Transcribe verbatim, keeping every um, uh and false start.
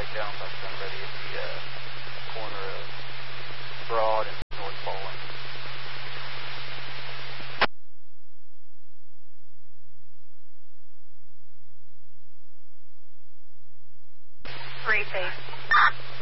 takedown by somebody at the uh, corner of Broad and North Bowling. Great, thanks.